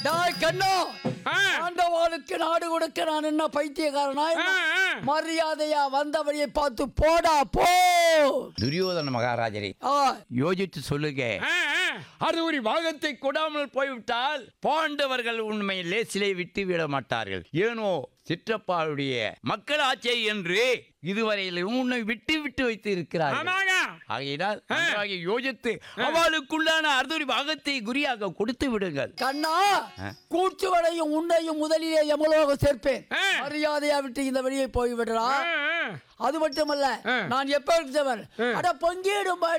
டாய் கண்ணா, ஆண்டவாளுக்கு நாடு கொடுக்க நான் என்ன பைத்தியக்காரனா? மரியாதையா வந்த வழியை பார்த்து போடா போ. துரியோதன மகாராஜரே, யோசித்து சொல்லுங்க. அது ஒரு பாகத்தை கொடாமல் போய்விட்டால் பாண்டவர்கள் உண்மை லேசிலே விட்டு விட மாட்டார்கள். ஏனோ சிற்றப்பாளுடைய மக்கள் ஆட்சி என்று இதுவரையிலும் உன்னை விட்டு விட்டு வைத்து இருக்கிறார்கள். ஆகையினால் யோசித்து அவளுக்குள்ளான அர்த்தரி பாகத்தை குறியாக கொடுத்து விடுங்கள். கண்ணா, கூச்சுவடையும் உன்னையும் முதலிலே எமலோக சேர்ப்பேன். மரியாதையா விட்டு இந்த வழியை போய்விடலாம். அது மட்டுமல்ல, நான் எப்ப பொங்கிடும்